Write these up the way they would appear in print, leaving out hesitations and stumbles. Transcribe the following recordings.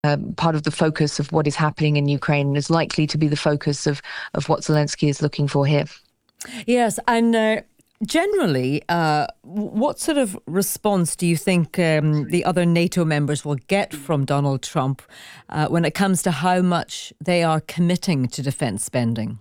part of the focus of what is happening in Ukraine, and is likely to be the focus of what Zelensky is looking for here. Yes, and generally, what sort of response do you think the other NATO members will get from Donald Trump when it comes to how much they are committing to defence spending?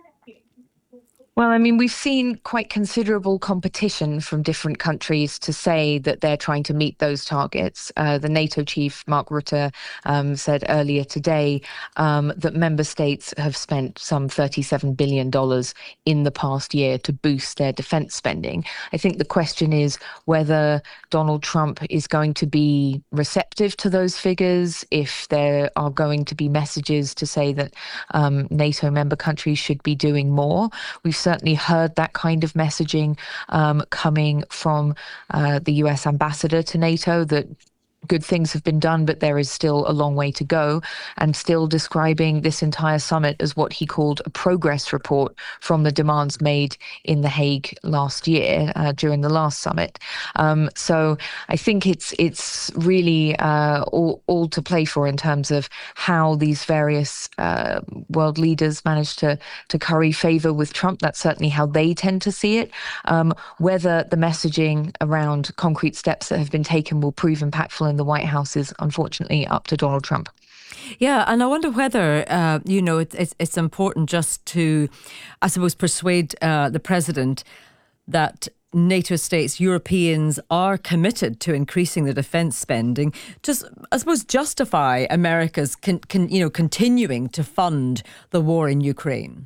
Well, I mean, we've seen quite considerable competition from different countries to say that they're trying to meet those targets. The NATO chief, Mark Rutte, said earlier today that member states have spent some $37 billion in the past year to boost their defense spending. I think the question is whether Donald Trump is going to be receptive to those figures, if there are going to be messages to say that NATO member countries should be doing more. We've certainly heard that kind of messaging coming from the US ambassador to NATO, that good things have been done, but there is still a long way to go, and still describing this entire summit as what he called a progress report from the demands made in The Hague last year during the last summit. So I think it's really all to play for in terms of how these various world leaders manage to curry favor with Trump. That's certainly how they tend to see it. Whether the messaging around concrete steps that have been taken will prove impactful in the White House is unfortunately up to Donald Trump. Yeah, and I wonder whether, it's important just to, I suppose, persuade the president that NATO states, Europeans are committed to increasing the defence spending. Just, I suppose, justify America's continuing to fund the war in Ukraine.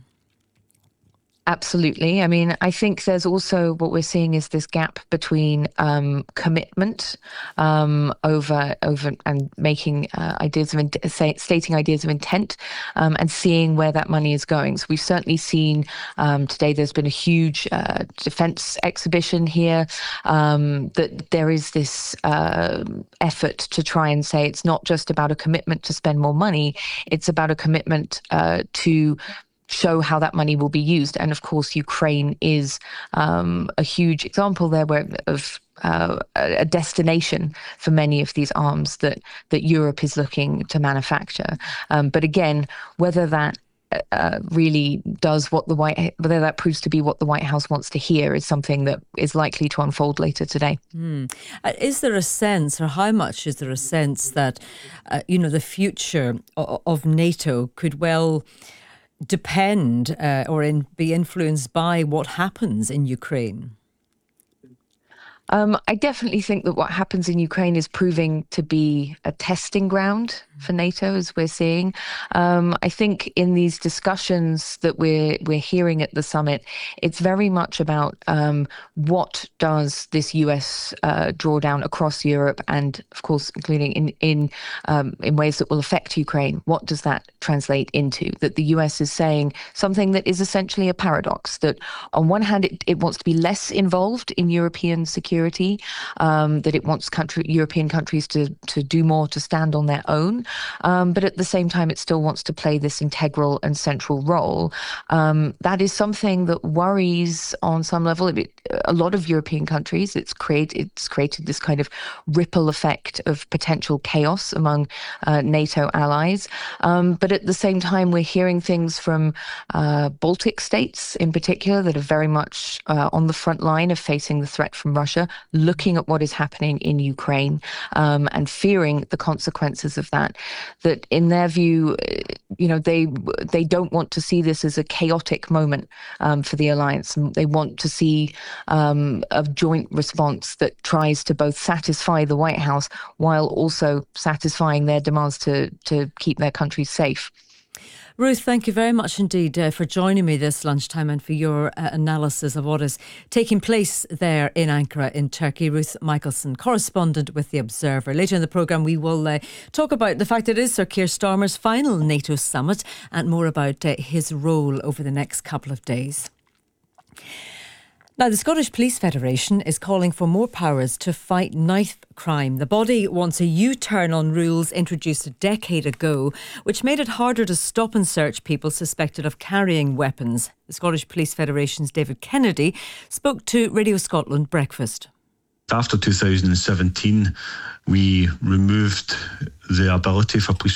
Absolutely. I mean, I think there's also what we're seeing is this gap between commitment over and making stating ideas of intent and seeing where that money is going. So we've certainly seen today there's been a huge defense exhibition here, that there is this effort to try and say it's not just about a commitment to spend more money, it's about a commitment to show how that money will be used. And of course, Ukraine is a huge example there of a destination for many of these arms that Europe is looking to manufacture. But again, whether that really does whether that proves to be what the White House wants to hear is something that is likely to unfold later today. Is there a sense, or how much is there a sense that, the future of NATO could well depend be influenced by what happens in Ukraine? I definitely think that what happens in Ukraine is proving to be a testing ground for NATO, as we're seeing. I think in these discussions that we're hearing at the summit, it's very much about what does this US drawdown across Europe, and of course, including in ways that will affect Ukraine. What does that translate into? That the US is saying something that is essentially a paradox. That on one hand, it wants to be less involved in European security. That it wants European countries to do more, to stand on their own. But at the same time, it still wants to play this integral and central role. That is something that worries on some level a lot of European countries. It's created this kind of ripple effect of potential chaos among NATO allies. But at the same time, we're hearing things from Baltic states in particular that are very much on the front line of facing the threat from Russia, looking at what is happening in Ukraine and fearing the consequences of that. That in their view, they don't want to see this as a chaotic moment for the alliance. They want to see a joint response that tries to both satisfy the White House while also satisfying their demands to keep their countries safe. Ruth, thank you very much indeed for joining me this lunchtime and for your analysis of what is taking place there in Ankara in Turkey. Ruth Michaelson, correspondent with The Observer. Later in the programme, we will talk about the fact that it is Sir Keir Starmer's final NATO summit and more about his role over the next couple of days. Now, the Scottish Police Federation is calling for more powers to fight knife crime. The body wants a U-turn on rules introduced a decade ago, which made it harder to stop and search people suspected of carrying weapons. The Scottish Police Federation's David Kennedy spoke to Radio Scotland Breakfast. After 2017, we removed the ability for police